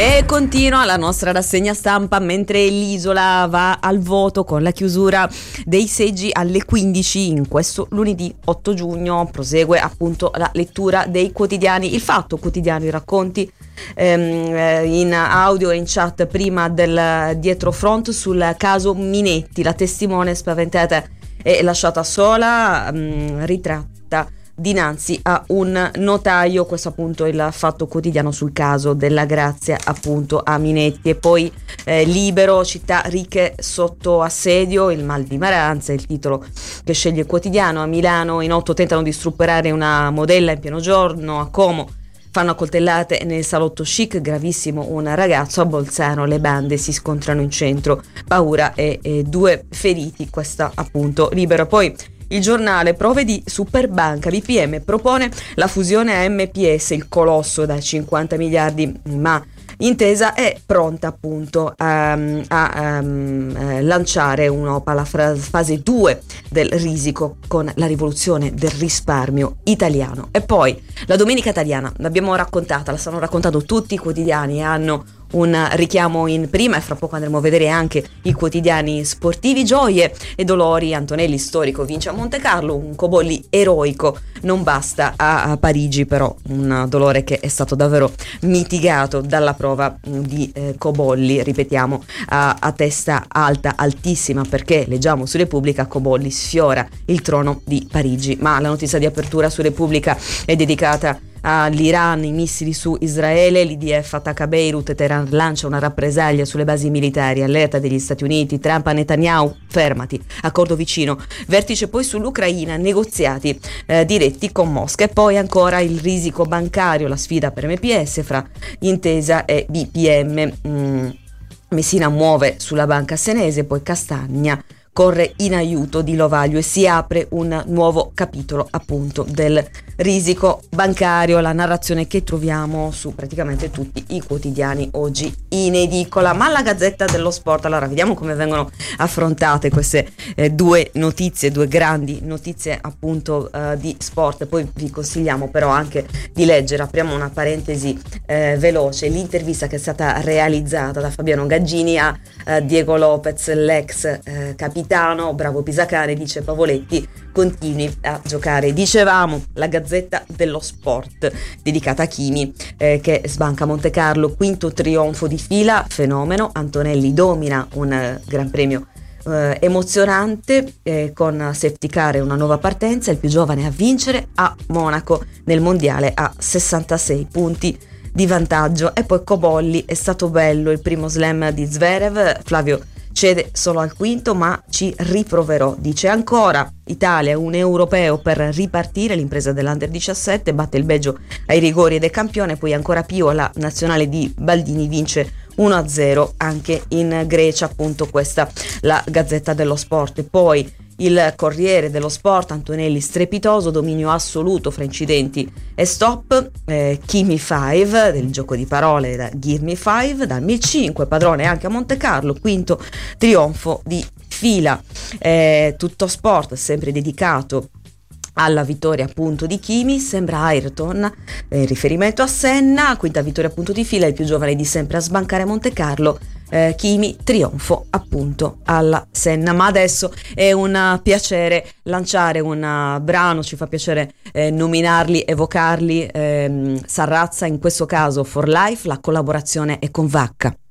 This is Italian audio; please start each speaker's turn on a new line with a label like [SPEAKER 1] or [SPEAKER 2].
[SPEAKER 1] E continua la nostra rassegna stampa mentre l'Isola va al voto con la chiusura dei seggi alle 15 in questo lunedì 8 giugno. Prosegue appunto la lettura dei quotidiani, il Fatto Quotidiano, i racconti in audio e in chat prima del dietrofront sul caso Minetti. La testimone spaventata e lasciata sola, ritratta dinanzi a un notaio. Questo appunto il Fatto Quotidiano sul caso della Grazia appunto a Minetti. E poi Libero, città ricche sotto assedio, il mal di Maranza, il titolo che sceglie il quotidiano. A Milano in 8 tentano di stuprare una modella in pieno giorno. A Como fanno a coltellate nel salotto chic, gravissimo un ragazzo. A Bolzano le bande si scontrano in centro, paura e 2 feriti. Questa appunto Libero. Poi il Giornale, prove di Superbanca, BPM propone la fusione a MPS, il colosso da 50 miliardi, ma intesa è pronta appunto a lanciare un'OPA, la fase 2 del risico con la rivoluzione del risparmio italiano. E poi la Domenica Italiana, l'abbiamo raccontata, la stanno raccontando tutti i quotidiani e hanno un richiamo in prima, e fra poco andremo a vedere anche i quotidiani sportivi. Gioie e dolori, Antonelli storico vince a Montecarlo, un Cobolli eroico non basta a Parigi, però un dolore che è stato davvero mitigato dalla prova di Cobolli, ripetiamo, a testa alta, altissima, perché leggiamo su Repubblica Cobolli sfiora il trono di Parigi. Ma la notizia di apertura su Repubblica è dedicata all'Iran, i missili su Israele, l'IDF attacca Beirut e Teheran lancia una rappresaglia sulle basi militari, allerta degli Stati Uniti, Trump a Netanyahu, fermati, accordo vicino, vertice poi sull'Ucraina, negoziati diretti con Mosca. E poi ancora il risico bancario, la sfida per MPS fra Intesa e BPM, Messina muove sulla banca senese, poi Castagna corre in aiuto di Lovaglio e si apre un nuovo capitolo appunto del risico bancario, la narrazione che troviamo su praticamente tutti i quotidiani oggi in edicola. Ma la Gazzetta dello Sport, allora vediamo come vengono affrontate queste due notizie, due grandi notizie appunto di sport. Poi vi consigliamo però anche di leggere, apriamo una parentesi veloce, l'intervista che è stata realizzata da Fabiano Gaggini a Diego Lopez, l'ex capitano. Bravo Pisacane, dice Pavoletti, continui a giocare. Dicevamo la Gazzetta dello Sport dedicata a Chimi che sbanca Montecarlo, quinto trionfo di fila, fenomeno. Antonelli domina un Gran Premio emozionante con safety car e una nuova partenza, il più giovane a vincere a Monaco nel mondiale a 66 punti di vantaggio. E poi Cobolli, è stato bello il primo slam di Zverev, Flavio cede solo al quinto ma ci riproverò, dice. Ancora Italia, un europeo per ripartire, l'impresa dell'Under 17 batte il Belgio ai rigori ed è campione. Poi ancora Pio, la nazionale di Baldini vince 1-0 anche in Grecia, appunto questa la Gazzetta dello Sport. E poi il Corriere dello Sport, Antonelli strepitoso, dominio assoluto fra incidenti e stop, Kimi 5 del gioco di parole da Give Me 5, dal 2005 padrone anche a Montecarlo, quinto trionfo di fila. Tutto Sport sempre dedicato alla vittoria appunto di Kimi, sembra Ayrton, riferimento a Senna, quinta vittoria appunto di fila, il più giovane di sempre a sbancare Montecarlo. Kimi, trionfo appunto alla Senna. Ma adesso è un piacere lanciare un brano, ci fa piacere nominarli, evocarli, Sarrazza in questo caso For Life, la collaborazione è con Vacca.